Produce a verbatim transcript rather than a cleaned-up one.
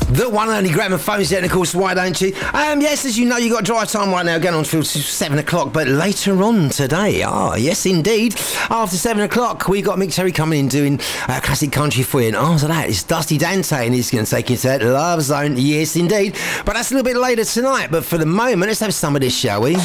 The one and only Gramophone's there, and of course, why don't you? Um, yes, as you know, you've got drive time right now going on till seven o'clock, but later on today, ah, yes, indeed, after seven o'clock, we've got Mick Terry coming in doing uh, classic country for you, and after that, it's Dusty Dante, and he's going to take you to that Love Zone, yes, indeed, but that's a little bit later tonight, but for the moment, let's have some of this, shall we?